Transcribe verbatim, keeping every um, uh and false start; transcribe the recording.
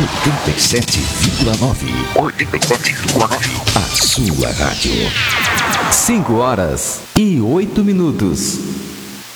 oitenta e sete vírgula nove. oitenta e sete vírgula nove. A sua rádio. cinco horas e oito minutos.